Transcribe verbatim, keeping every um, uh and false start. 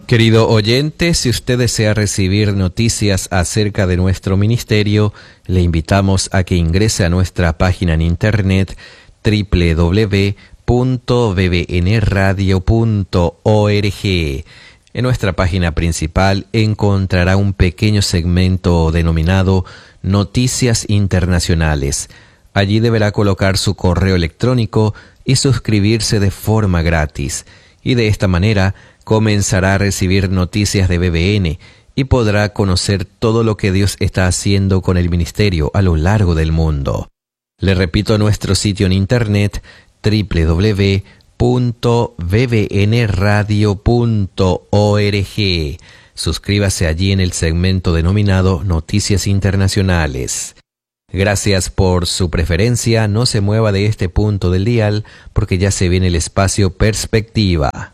Querido oyente, si usted desea recibir noticias acerca de nuestro ministerio, le invitamos a que ingrese a nuestra página en internet doble u doble u doble u punto b b n radio punto org. En nuestra página principal encontrará un pequeño segmento denominado Noticias Internacionales. Allí deberá colocar su correo electrónico y suscribirse de forma gratis. Y de esta manera comenzará a recibir noticias de B B N y podrá conocer todo lo que Dios está haciendo con el ministerio a lo largo del mundo. Le repito nuestro sitio en internet doble u doble u doble u punto b b n radio punto org. Suscríbase allí en el segmento denominado Noticias Internacionales. Gracias por su preferencia. No se mueva de este punto del dial porque ya se viene el espacio Perspectiva.